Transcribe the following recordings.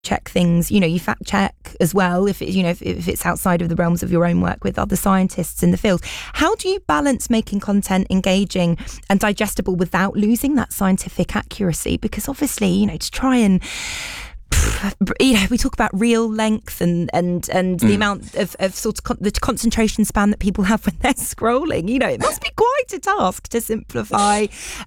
check things, you fact check as well if it's outside of the realms of your own work with other scientists in the field. How do you balance making content engaging and digestible without losing that scientific accuracy? Because obviously, to try and we talk about reel length and the amount of sort of the concentration span that people have when they're scrolling. It must be quite a task to simplify,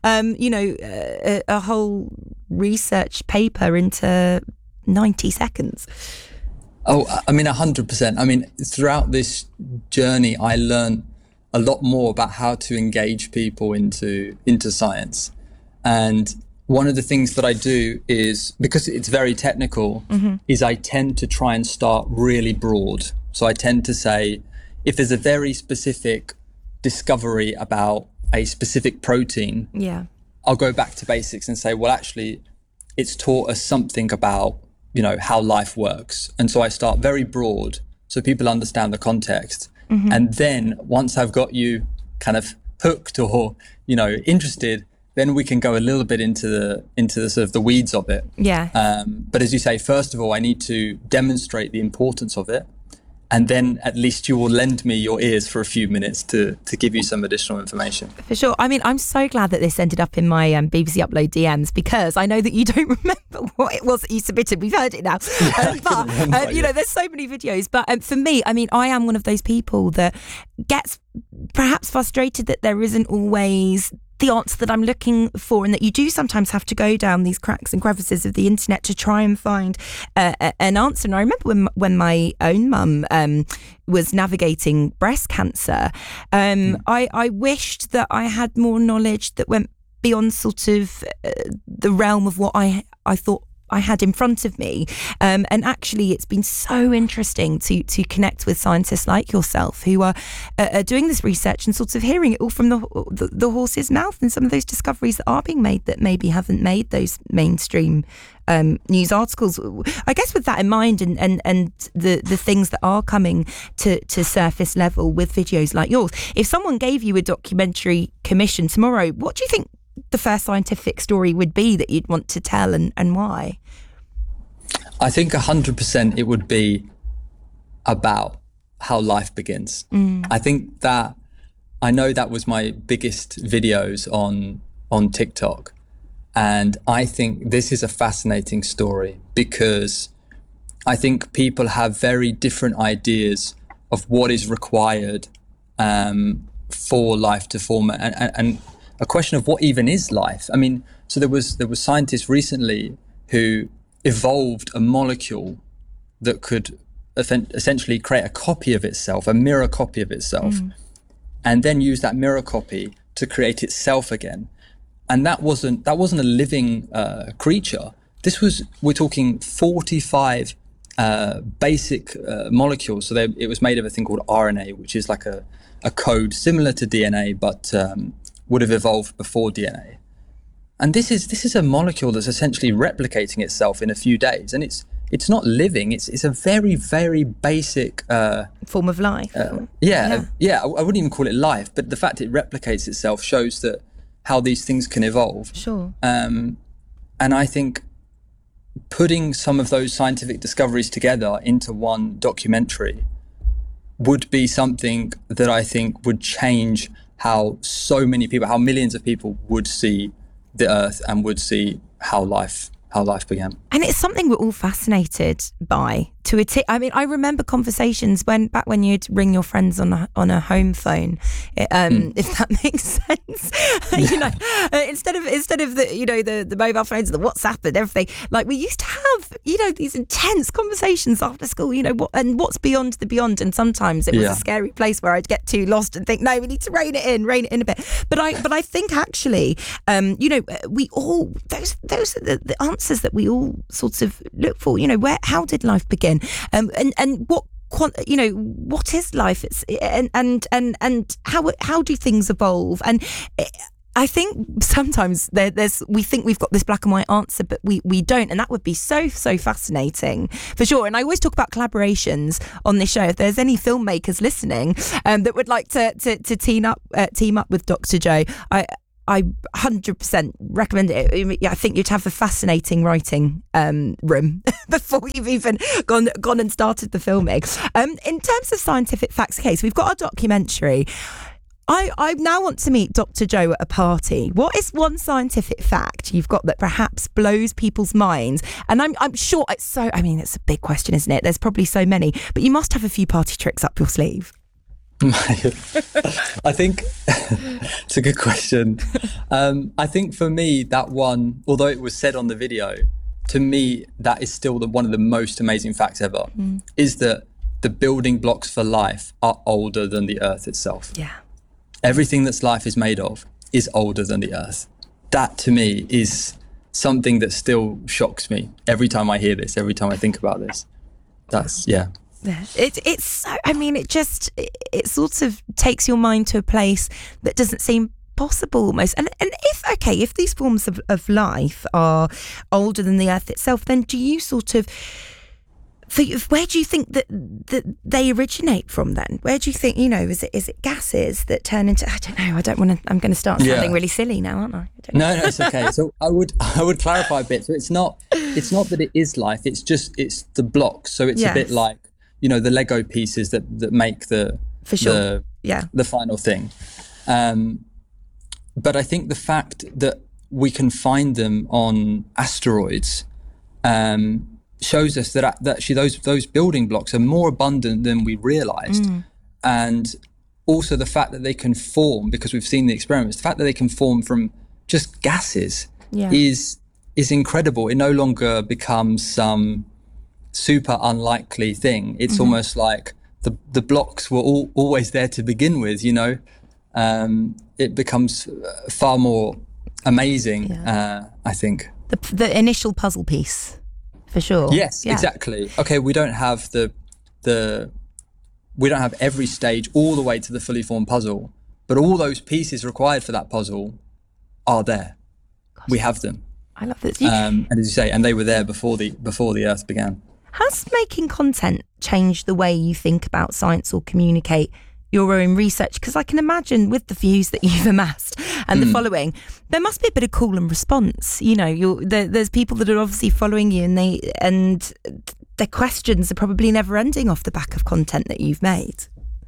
a whole research paper into 90 seconds. Oh, 100%. Throughout this journey, I learned a lot more about how to engage people into science. And one of the things that I do is, because it's very technical, is I tend to try and start really broad. So I tend to say, if there's a very specific discovery about a specific protein, I'll go back to basics and say, well, actually, it's taught us something about, how life works. And so I start very broad so people understand the context. And then once I've got you kind of hooked or, interested, then we can go a little bit into the sort of the weeds of it. But as you say, first of all, I need to demonstrate the importance of it. And then at least you will lend me your ears for a few minutes to give you some additional information. For sure. I'm so glad that this ended up in my BBC Upload DMs, because I know that you don't remember what it was that you submitted. We've heard it now. There's so many videos. But for me, I am one of those people that gets perhaps frustrated that there isn't always the answer that I'm looking for, and that you do sometimes have to go down these cracks and crevices of the internet to try and find an answer. And I remember when my own mum was navigating breast cancer, I wished that I had more knowledge that went beyond sort of the realm of what I thought I had in front of me. And actually, it's been so interesting to connect with scientists like yourself who are doing this research and sort of hearing it all from the horse's mouth, and some of those discoveries that are being made that maybe haven't made those mainstream news articles. I guess with that in mind, and the things that are coming to surface level with videos like yours, if someone gave you a documentary commission tomorrow, what do you think the first scientific story would be that you'd want to tell, and why? I think 100% it would be about how life begins. I think that, I know that was my biggest videos on TikTok. And I think this is a fascinating story, because I think people have very different ideas of what is required for life to form, and a question of what even is life. So there was scientists recently who evolved a molecule that could essentially create a copy of itself, a mirror copy of itself, and then use that mirror copy to create itself again. And that wasn't a living creature. We're talking 45 basic molecules. So it was made of a thing called RNA, which is like a code similar to DNA, but would have evolved before DNA. And this is a molecule that's essentially replicating itself in a few days, and it's not living. It's a very, very basic form of life. I wouldn't even call it life, but the fact it replicates itself shows that how these things can evolve. Sure. And I think putting some of those scientific discoveries together into one documentary would be something that I think would change how so many people, how millions of people would see the Earth and would see how life began. And it's something we're all fascinated by. I remember conversations back when you'd ring your friends on a home phone, if that makes sense. Instead of the mobile phones, the WhatsApp and everything, like we used to have, these intense conversations after school, what's beyond the beyond. And sometimes it was a scary place where I'd get too lost and think, no, we need to rein it in a bit. But I think actually, we all, those are the answers that we all sort of look for. How did life begin? And what is life? It's and how do things evolve? And I think sometimes we think we've got this black and white answer, but we don't, and that would be so fascinating for sure. And I always talk about collaborations on this show. If there's any filmmakers listening that would like to team up with Dr. Joe, I 100% recommend it. I think you'd have a fascinating writing room before you've even gone and started the filming. In terms of scientific facts, okay, so we've got our documentary. I now want to meet Dr. Joe at a party. What is one scientific fact you've got that perhaps blows people's minds? And I'm sure it's a big question, isn't it? There's probably so many, but you must have a few party tricks up your sleeve. I think it's a good question. I think for me, that one, although it was said on the video, to me, that is still one of the most amazing facts ever, is that the building blocks for life are older than the Earth itself. Yeah. Everything that's life is made of is older than the Earth. That to me is something that still shocks me every time I hear this, every time I think about this. That's, yeah. It's so, it sort of takes your mind to a place that doesn't seem possible almost. And if these forms of life are older than the Earth itself, then do you sort of, where do you think that they originate from then? Where do you think, is it gases that turn into, I don't know, I'm going to start sounding really silly now, aren't I? No, it's okay. So I would clarify a bit. So it's not that it is life, it's the blocks. So it's a bit like, the Lego pieces that make the final thing. But I think the fact that we can find them on asteroids shows us that actually those building blocks are more abundant than we realized. And also the fact that they can form, because we've seen the experiments, the fact that they can form from just gases is incredible. It no longer becomes some super unlikely thing. It's almost like the blocks were always there to begin with, it becomes far more amazing, I think. The initial puzzle piece. For sure. Yes, exactly. Okay, we don't have we don't have every stage all the way to the fully formed puzzle, but all those pieces required for that puzzle are there. Gosh, we have them. I love this. And as you say, and they were there before the Earth began. Has making content changed the way you think about science or communicate your own research? Because I can imagine with the views that you've amassed and the following, there must be a bit of call and response. There's people that are obviously following you, and their questions are probably never ending off the back of content that you've made.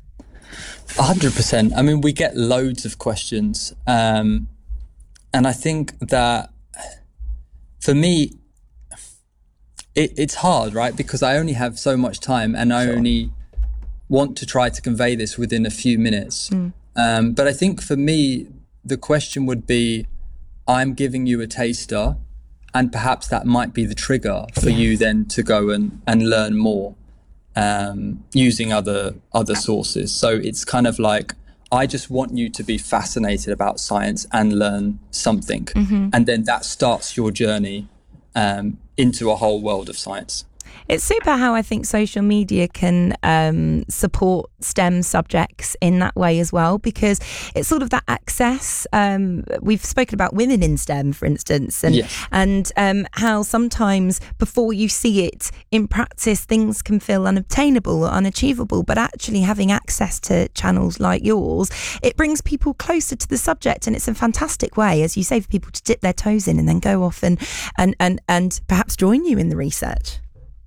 100%. I mean, we get loads of questions, and I think that for me, it's hard, right? Because I only have so much time, and I only want to try to convey this within a few minutes. But I think for me, the question would be, I'm giving you a taster, and perhaps that might be the trigger for you then to go and learn more using other sources. So it's kind of like, I just want you to be fascinated about science and learn something. And then that starts your journey into a whole world of science. It's super how I think social media can support STEM subjects in that way as well, because it's sort of that access. We've spoken about women in STEM, for instance, and how sometimes before you see it in practice, things can feel unobtainable or unachievable, but actually having access to channels like yours, it brings people closer to the subject, and it's a fantastic way, as you say, for people to dip their toes in and then go off and perhaps join you in the research.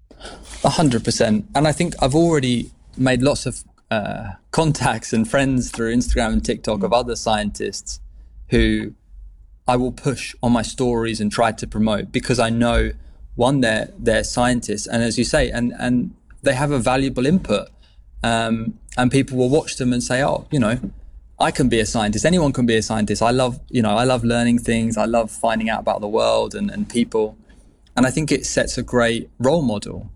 100%. And I think I've already made lots of contacts and friends through Instagram and TikTok of other scientists who I will push on my stories and try to promote, because I know, one, they're scientists, and as you say, and they have a valuable input, and people will watch them and say, oh, I can be a scientist. Anyone can be a scientist. I love learning things. I love finding out about the world and people. And I think it sets a great role model.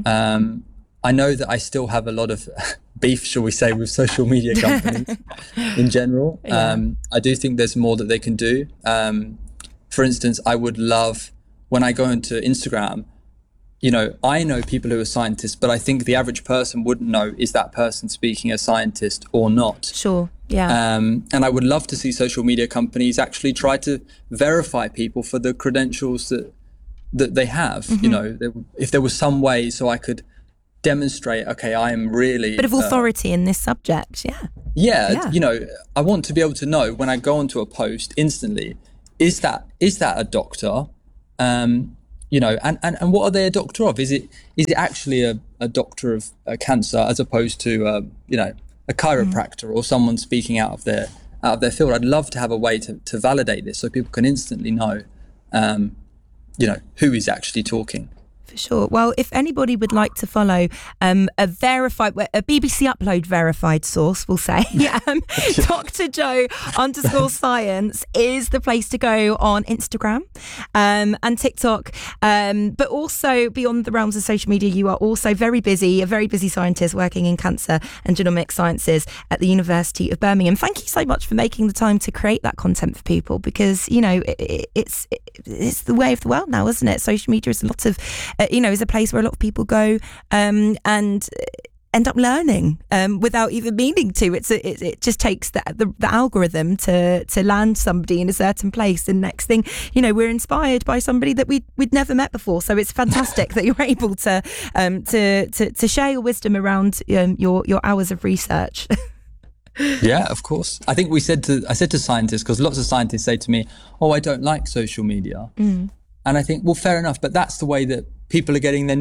I know that I still have a lot of beef, shall we say, with social media companies in general. I do think there's more that they can do. For instance, I would love, when I go into Instagram, I know people who are scientists, but I think the average person wouldn't know, is that person speaking as scientist or not? Sure, yeah. And I would love to see social media companies actually try to verify people for the credentials that they have. If there was some way so I could demonstrate, okay, I am really... Bit of authority in this subject, yeah. Yeah, you know, I want to be able to know when I go onto a post instantly, is that a doctor? You know, and what are they a doctor of? Is it actually a doctor of cancer as opposed to you know, a chiropractor or someone speaking out of their field? I'd love to have a way to validate this so people can instantly know, you know, who is actually talking. For sure. Well, if anybody would like to follow a BBC Upload verified source, we'll say, Dr. Joe _science is the place to go on Instagram and TikTok. But also beyond the realms of social media, you are also a very busy scientist working in cancer and genomic sciences at the University of Birmingham. Thank you so much for making the time to create that content for people, because, you know, it's the way of the world now, isn't it? Social media is a lot of you know, is a place where a lot of people go and end up learning without even meaning to. It just takes the algorithm to land somebody in a certain place, and next thing you know, we're inspired by somebody that we'd never met before. So it's fantastic that you're able to share your wisdom around your hours of research. Yeah, of course. I think I said to scientists, because lots of scientists say to me, "Oh, I don't like social media." And I think, well, fair enough, but that's the way that people are getting their